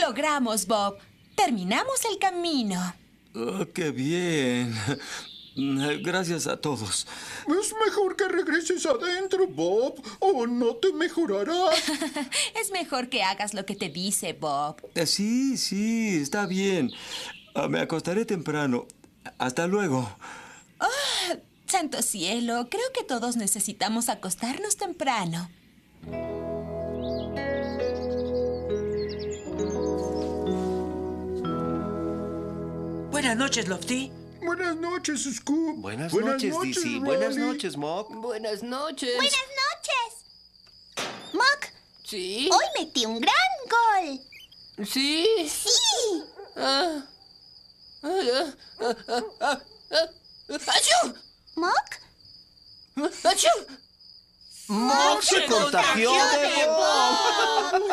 logramos, Bob. Terminamos el camino. Oh, ¡qué bien! Gracias a todos. Es mejor que regreses adentro, Bob, o no te mejorarás. Es mejor que hagas lo que te dice Bob. Sí, sí, está bien. Me acostaré temprano. Hasta luego. Santo cielo, creo que todos necesitamos acostarnos temprano. Buenas noches, Lofty. Buenas noches, Scoop. Buenas noches, Dizzy. Buenas Ronnie. noches, Mop. Buenas noches. Buenas noches. Mock, Sí. hoy metí un gran gol. Sí. Sí. ¡Achú! Mock, ¡Achú! Mop se contagió de Bob.